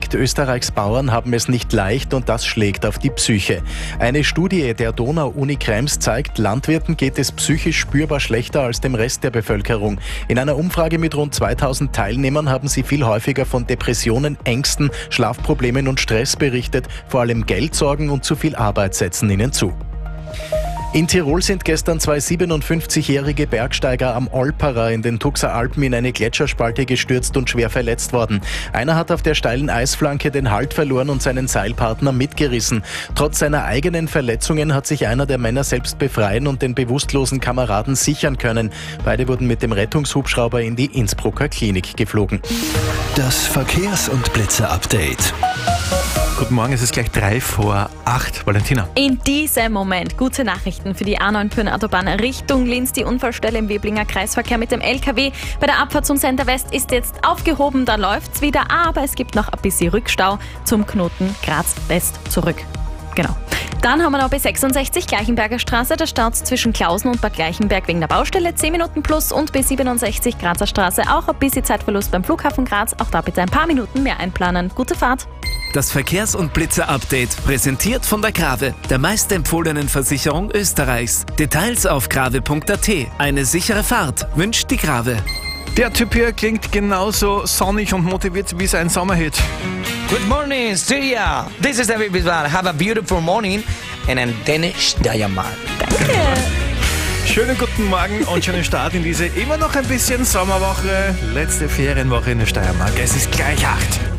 zeigt, Österreichs Bauern haben es nicht leicht und das schlägt auf die Psyche. Eine Studie der Donau-Uni Krems zeigt, Landwirten geht es psychisch spürbar schlechter als dem Rest der Bevölkerung. In einer Umfrage mit rund 2000 Teilnehmern haben sie viel häufiger von Depressionen, Ängsten, Schlafproblemen und Stress berichtet. Vor allem Geldsorgen und zu viel Arbeit setzen ihnen zu. In Tirol sind gestern zwei 57-jährige Bergsteiger am Olperer in den Tuxer Alpen in eine Gletscherspalte gestürzt und schwer verletzt worden. Einer hat auf der steilen Eisflanke den Halt verloren und seinen Seilpartner mitgerissen. Trotz seiner eigenen Verletzungen hat sich einer der Männer selbst befreien und den bewusstlosen Kameraden sichern können. Beide wurden mit dem Rettungshubschrauber in die Innsbrucker Klinik geflogen. Das Verkehrs- und Blitze-Update. Guten Morgen, es ist gleich 7:03. Valentina. In diesem Moment gute Nachrichten für die A9 Pyrne Autobahn Richtung Linz. Die Unfallstelle im Weblinger Kreisverkehr mit dem LKW bei der Abfahrt zum Center West ist jetzt aufgehoben. Da läuft's wieder, aber es gibt noch ein bisschen Rückstau zum Knoten Graz West zurück. Genau. Dann haben wir noch B66 Gleichenberger Straße. Da staut zwischen Klausen und Bad Gleichenberg wegen der Baustelle 10 Minuten plus und B67 Grazer Straße auch ein bisschen Zeitverlust beim Flughafen Graz. Auch da bitte ein paar Minuten mehr einplanen. Gute Fahrt. Das Verkehrs- und Blitze-Update präsentiert von der Grave, der meistempfohlenen Versicherung Österreichs. Details auf grave.at. Eine sichere Fahrt wünscht die Grave. Der Typ hier klingt genauso sonnig und motiviert wie sein Sommerhit. Good morning, Syria. This is David Bisbal. Have a beautiful morning and a Danish Diamond. Schönen guten Morgen und schönen Start in diese immer noch ein bisschen Sommerwoche. Letzte Ferienwoche in der Steiermark. Es ist gleich 8.